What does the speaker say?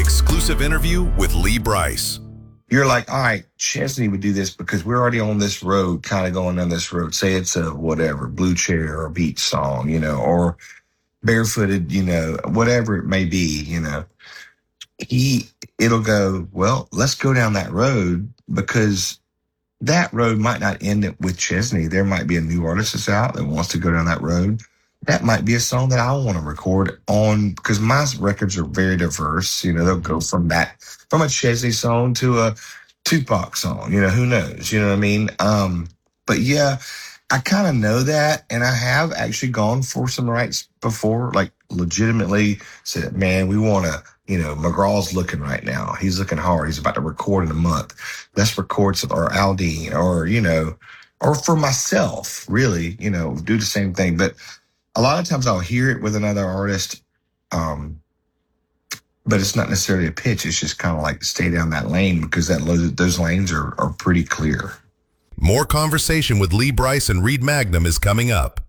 exclusive interview with Lee Brice. You're like, all right, Chesney would do this because we're already on this road, kind of going down this road. Say it's a whatever, Blue Chair or Beach song, or Barefooted, whatever it may be, it'll go, well, let's go down that road because that road might not end it with Chesney. There might be a new artist that's out that wants to go down that road. That might be a song that I want to record on because my records are very diverse. They'll go from a Chesney song to a Tupac song. Who knows? You know what I mean? But yeah, I kind of know that. And I have actually gone for some rights before, like legitimately said, man, we want to, McGraw's looking right now. He's looking hard. He's about to record in a month. Let's record some, or Aldean, or for myself, really, do the same thing. But a lot of times I'll hear it with another artist, but it's not necessarily a pitch. It's just kind of like stay down that lane because those lanes are pretty clear. More conversation with Lee Brice and Reed Magnum is coming up.